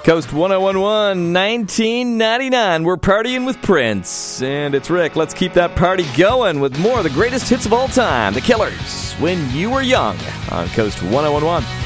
Coast 1011, 1999. We're partying with Prince. And it's Rick. Let's keep that party going with more of the greatest hits of all time. The Killers, When You Were Young, on Coast 1011.